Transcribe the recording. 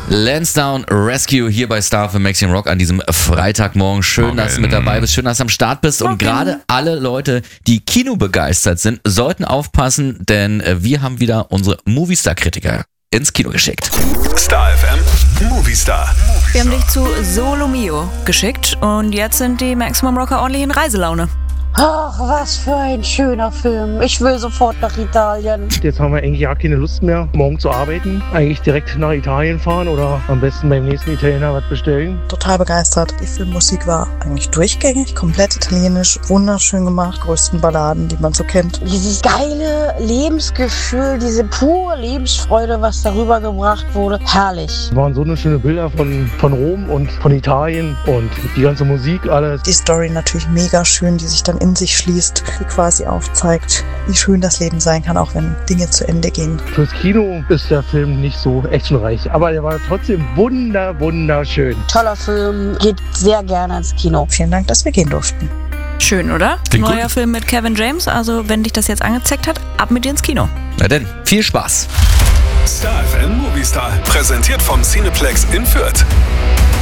Lansdowne Rescue hier bei Star für Maximum Rock an diesem Freitagmorgen. Schön, dass du mit dabei bist, schön, dass du am Start bist. Und gerade alle Leute, die kinobegeistert sind, sollten aufpassen, denn wir haben wieder unsere Movistar-Kritiker ins Kino geschickt. Star FM Movistar. Wir haben dich zu Solo Mio geschickt und jetzt sind die Maximum Rocker ordentlich in Reiselaune. Ach, was für ein schöner Film. Ich will sofort nach Italien. Jetzt haben wir eigentlich ja keine Lust mehr, morgen zu arbeiten. Eigentlich direkt nach Italien fahren oder am besten beim nächsten Italiener was bestellen. Total begeistert. Die Filmmusik war eigentlich durchgängig, komplett italienisch, wunderschön gemacht, größten Balladen, die man so kennt. Dieses geile Lebensgefühl, diese pure Lebensfreude, was darüber gebracht wurde, herrlich. Es waren so eine schöne Bilder von Rom und von Italien und die ganze Musik, alles. Die Story natürlich mega schön, die sich dann in sich schließt, die quasi aufzeigt, wie schön das Leben sein kann, auch wenn Dinge zu Ende gehen. Fürs Kino ist der Film nicht so actionreich, aber er war trotzdem wunderschön. Toller Film, geht sehr gerne ins Kino. Vielen Dank, dass wir gehen durften. Schön, oder? Klingt Neuer gut. Film mit Kevin James, also wenn dich das jetzt angezeigt hat, ab mit dir ins Kino. Na denn, viel Spaß. Star FM Movistar. Präsentiert vom Cineplex in Fürth.